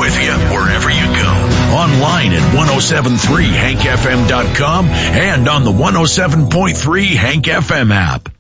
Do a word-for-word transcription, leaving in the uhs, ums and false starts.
with you wherever you go. Online at ten seventy-three hank f m dot com and on the one oh seven point three Hank F M app.